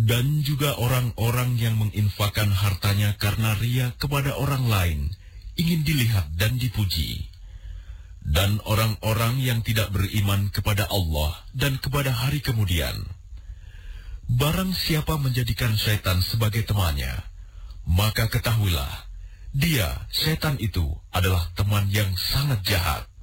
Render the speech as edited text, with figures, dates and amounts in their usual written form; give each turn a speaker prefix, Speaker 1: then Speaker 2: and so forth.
Speaker 1: Dan juga orang-orang yang menginfakkan hartanya karena ria kepada orang lain, ingin dilihat dan dipuji. Dan orang-orang yang tidak beriman kepada Allah dan kepada hari kemudian. Barang siapa menjadikan syaitan sebagai temannya, maka ketahuilah, dia, syaitan itu, adalah teman yang sangat jahat.